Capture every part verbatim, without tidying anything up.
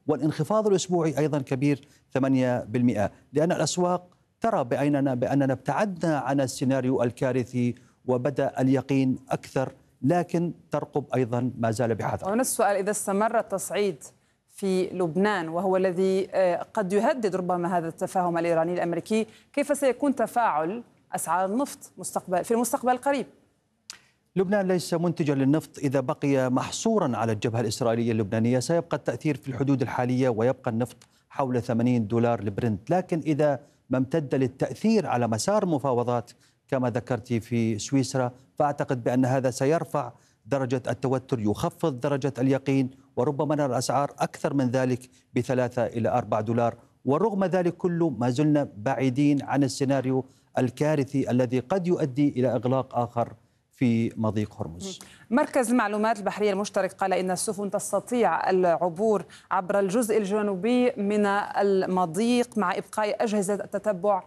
والانخفاض الأسبوعي أيضا كبير ثمانية بالمئة، لأن الأسواق ترى بأننا بأننا ابتعدنا عن السيناريو الكارثي وبدأ اليقين أكثر، لكن ترقب أيضا ما زال بحذر. هنا السؤال: إذا استمر التصعيد في لبنان وهو الذي قد يهدد ربما هذا التفاهم الإيراني الأمريكي، كيف سيكون تفاعل أسعار النفط مستقبل في المستقبل القريب؟ لبنان ليس منتجا للنفط. إذا بقي محصورا على الجبهة الإسرائيلية اللبنانية سيبقى التأثير في الحدود الحالية ويبقى النفط حول ثمانين دولار لبرنت، لكن إذا ما امتد للتأثير على مسار المفاوضات كما ذكرت في سويسرا، فأعتقد بأن هذا سيرفع درجة التوتر، يخفض درجة اليقين، وربما نرى الأسعار أكثر من ذلك بثلاثة إلى أربعة دولار. ورغم ذلك كله ما زلنا بعيدين عن السيناريو الكارثي الذي قد يؤدي إلى إغلاق آخر في مضيق هرمز. مركز المعلومات البحرية المشترك قال إن السفن تستطيع العبور عبر الجزء الجنوبي من المضيق مع إبقاء أجهزة التتبع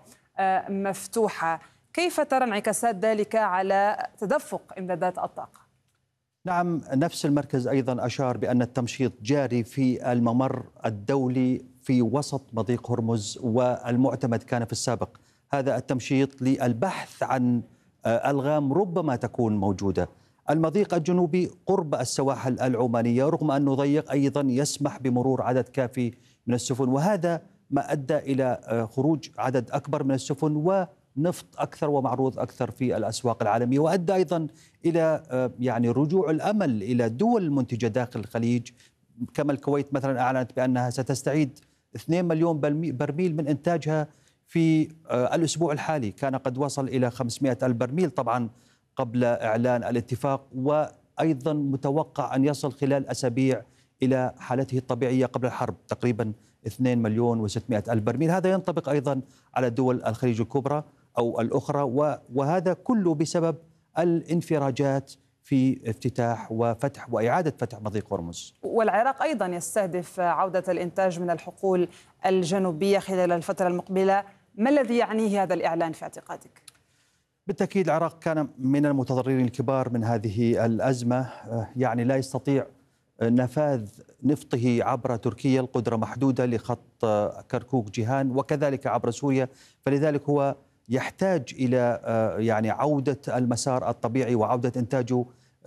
مفتوحة. كيف ترى انعكاسات ذلك على تدفق إمدادات الطاقة؟ نعم، نفس المركز أيضا أشار بأن التمشيط جاري في الممر الدولي في وسط مضيق هرمز، والمعتمد كان في السابق هذا التمشيط للبحث عن ألغام ربما تكون موجودة. المضيق الجنوبي قرب السواحل العمانية، رغم أنه ضيق أيضا يسمح بمرور عدد كافي من السفن، وهذا ما أدى إلى خروج عدد أكبر من السفن ونفط أكثر ومعروض أكثر في الأسواق العالمية، وأدى أيضا إلى يعني رجوع الأمل إلى دول المنتجة داخل الخليج، كما الكويت مثلا أعلنت بأنها ستستعيد اثنين مليون برميل من إنتاجها في الأسبوع الحالي، كان قد وصل إلى خمسمئة ألف برميل طبعا قبل إعلان الاتفاق، وأيضا متوقع أن يصل خلال أسابيع إلى حالته الطبيعية قبل الحرب تقريبا اثنين مليون وستمئة ألف برميل. هذا ينطبق أيضا على دول الخليج الكبرى أو الأخرى، وهذا كله بسبب الانفراجات في افتتاح وفتح وإعادة فتح مضيق هرمز. والعراق أيضا يستهدف عودة الإنتاج من الحقول الجنوبية خلال الفترة المقبلة. ما الذي يعنيه هذا الإعلان في اعتقادك؟ بالتأكيد العراق كان من المتضررين الكبار من هذه الأزمة، يعني لا يستطيع نفاذ نفطه عبر تركيا، القدرة محدودة لخط كركوك جيهان، وكذلك عبر سوريا، فلذلك هو يحتاج إلى يعني عودة المسار الطبيعي وعودة إنتاجه.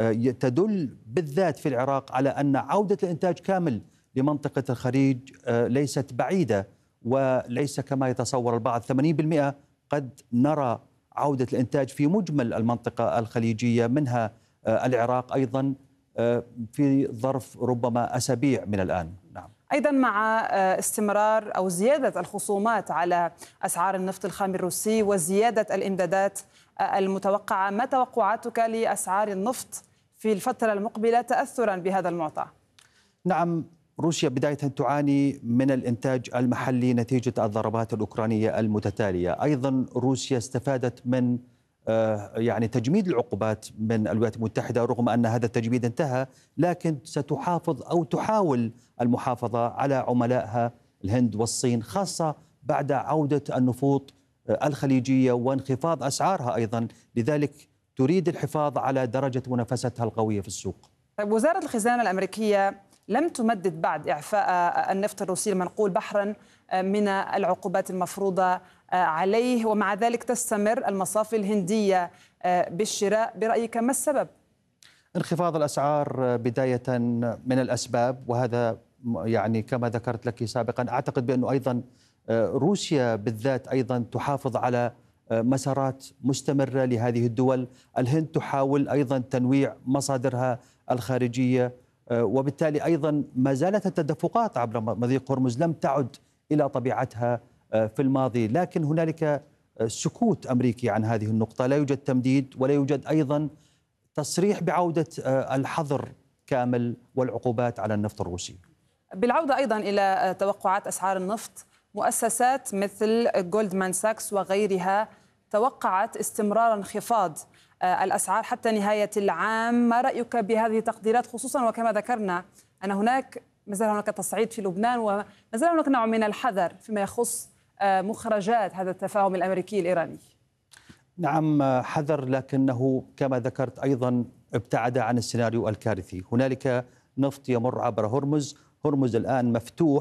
تدل بالذات في العراق على أن عودة الإنتاج كامل لمنطقة الخليج ليست بعيدة، وليس كما يتصور البعض ثمانين بالمئة. قد نرى عودة الإنتاج في مجمل المنطقة الخليجية منها العراق أيضا في ظرف ربما أسابيع من الآن. نعم. أيضا مع استمرار أو زيادة الخصومات على أسعار النفط الخام الروسي وزيادة الإمدادات المتوقعة، ما توقعاتك لأسعار النفط في الفترة المقبلة تأثرا بهذا المعطى؟ نعم، روسيا بداية تعاني من الإنتاج المحلي نتيجة الضربات الأوكرانية المتتالية. أيضا روسيا استفادت من يعني تجميد العقوبات من الولايات المتحدة، رغم أن هذا التجميد انتهى، لكن ستحافظ أو تحاول المحافظة على عملائها الهند والصين، خاصة بعد عودة النفوط الخليجية وانخفاض أسعارها أيضا، لذلك تريد الحفاظ على درجة منافستها القوية في السوق. طيب، وزارة الخزانة الأمريكية لم تمدد بعد إعفاء النفط الروسي المنقول بحرا من العقوبات المفروضة عليه، ومع ذلك تستمر المصافي الهندية بالشراء. برأيك ما السبب؟ انخفاض الأسعار بداية من الأسباب، وهذا يعني كما ذكرت لك سابقا. أعتقد بأنه أيضا روسيا بالذات أيضا تحافظ على مسارات مستمرة لهذه الدول. الهند تحاول أيضا تنويع مصادرها الخارجية، وبالتالي أيضا ما زالت التدفقات عبر مضيق هرمز لم تعد إلى طبيعتها في الماضي، لكن هنالك سكوت أمريكي عن هذه النقطة، لا يوجد تمديد ولا يوجد أيضا تصريح بعودة الحظر كامل والعقوبات على النفط الروسي. بالعودة أيضا إلى توقعات أسعار النفط، مؤسسات مثل جولدمان ساكس وغيرها توقعت استمرار انخفاض الأسعار حتى نهاية العام. ما رأيك بهذه التقديرات، خصوصا وكما ذكرنا أن هناك ما زال هناك تصعيد في لبنان وما زال هناك نوع من الحذر فيما يخص مخرجات هذا التفاهم الأمريكي الإيراني؟ نعم، حذر، لكنه كما ذكرت أيضا ابتعد عن السيناريو الكارثي. هنالك نفط يمر عبر هرمز، هرمز الآن مفتوح